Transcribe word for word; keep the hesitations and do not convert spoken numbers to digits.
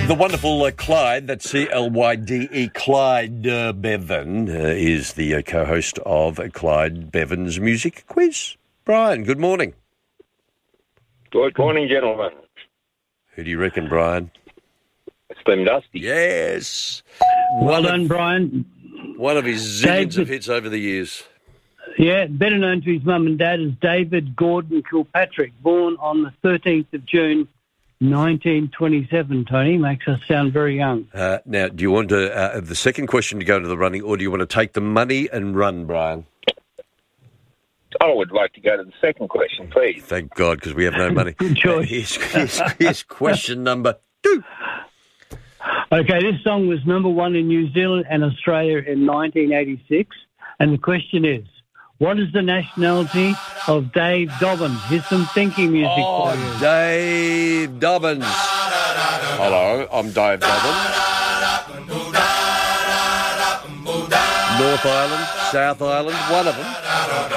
The wonderful uh, Clyde, that's C L Y D E, Clyde uh, Bevan, uh, is the uh, co-host of Clyde Bevan's Music Quiz. Brian, good morning. Good morning, gentlemen. Who do you reckon, Brian? Slim Dusty. Yes. Well One done, of, Brian. one of his zillions David- of hits over the years. Yeah, better known to his mum and dad as David Gordon Kilpatrick, born on the thirteenth of June, nineteen twenty-seven, Tony. Makes us sound very young. Uh, now, do you want to, uh, the second question to go into the running, or do you want to take the money and run, Brian? I would like to go to the second question, please. Thank God, because we have no money. Good choice. Uh, here's, here's, here's question number two. Okay, this song was number one in New Zealand and Australia in nineteen eighty-six. And the question is, what is the nationality of Dave Dobbins? Here's some thinking music Oh, for you. Dave Dobbins. Hello, I'm Dave Dobbins. North Island, South Island, one of them.